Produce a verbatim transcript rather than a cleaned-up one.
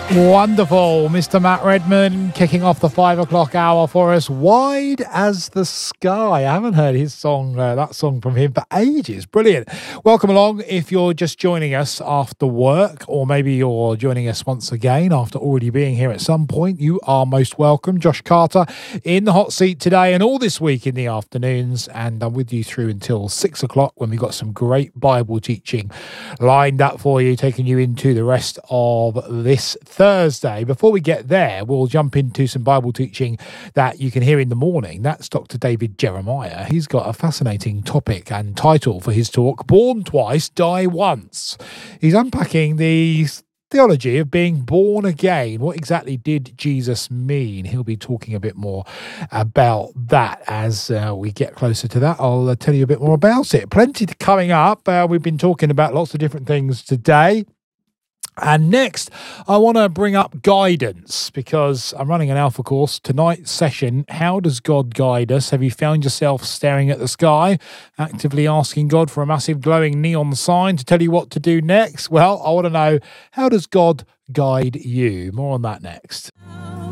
Wonderful, Mister Matt Redman kicking off the five o'clock hour for us. Wide as the Sky. I haven't heard his song, uh, that song from him for ages. Brilliant. Welcome along if you're just joining us after work, or maybe you're joining us once again after already being here at some point. You are most welcome. Josh Carter in the hot seat today and all this week in the afternoons, and I'm with you through until six o'clock when we've got some great Bible teaching lined up for you, taking you into the rest of this Thursday. Before we get there, we'll jump into some Bible teaching that you can hear in the morning. That's Doctor David Jeremiah. He's got a fascinating topic and title for his talk, Born Twice, Die Once. He's unpacking the theology of being born again. What exactly did Jesus mean? He'll be talking a bit more about that as uh, we get closer to that. I'll uh, tell you a bit more about it. Plenty coming up. Uh, we've been talking about lots of different things today. And next, I want to bring up guidance, because I'm running an alpha course. Tonight's session, how does God guide us? Have you found yourself staring at the sky, actively asking God for a massive glowing neon sign to tell you what to do next? Well, I want to know, how does God guide you? More on that next.